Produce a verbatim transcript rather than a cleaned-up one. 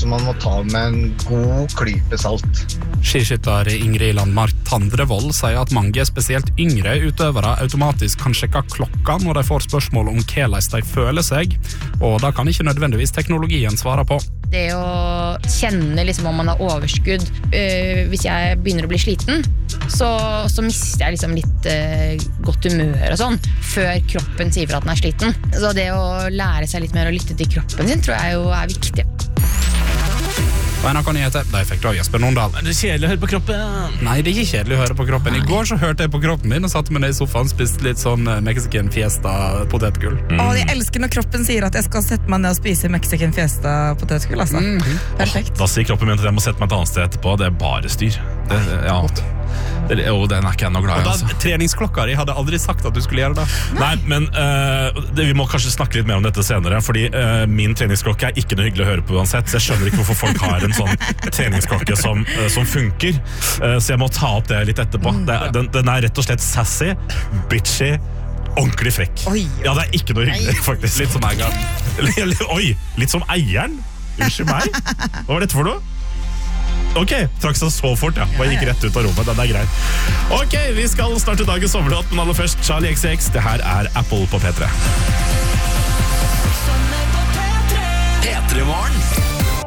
som man må ta med en god klype salt. Skiskytter Ingrid Landmark Tandrevold sier at mange, spesielt yngre utøvere, automatisk kan sjekke klokka når de får spørsmål om hvordan de føler seg, og da kan ikke nødvendigvis teknologien svare på. Det å kjenne liksom om man har overskudd, øh, hvis jeg begynner å bli sliten, så, så mister jeg liksom litt øh, godt humør og sånn, før kroppen sier for at den er sliten. Så det å lære seg litt mer å lytte til kroppen sin, tror jeg jo er viktig. Og N R K Nyheter, de fikk da Jesper Nondal. Er det kjedelig å høre på kroppen? Nei, det er ikke kjedelig å høre på kroppen. I går så hørte jeg på kroppen min og satt meg ned i sofaen og spiste litt sånn Mexican Fiesta potetgull. Mm. Å, jeg elsker når kroppen sier at jeg skal sette meg ned og spise Mexican Fiesta potetgull, altså. Mm. Perfekt. Da sier kroppen min at jeg må sette meg et annet sted etterpå. Det er bare styr. Det, ja. Det, jo, den er ikke jeg noe glad i, altså. Treningsklokka di hadde aldri sagt at du skulle gjøre det. Nei, men uh, det, vi må kanskje snakke litt mer om dette senere, fordi uh, min treningsklokke er ikke noe hyggelig å høre på uansett, så jeg skjønner ikke hvorfor folk har en sånn treningsklokke som, uh, som funker, uh, så jeg må ta opp det litt etterpå. Det, den, den er rett og slett sassy, bitchy, ordentlig frekk. Oi. Ja, det er ikke noe hyggelig, faktisk. Litt som eieren. Oi, litt som eieren? Unnskyld meg? Hva var dette for noe? Ok, trakk seg så fort, ja. Bare gikk rett ut av rommet, den er greit. Ok, vi skal starte dagens sommerlåt, men aller først Charlie X C X. Det her er Apple på P tre. P tre Morgen.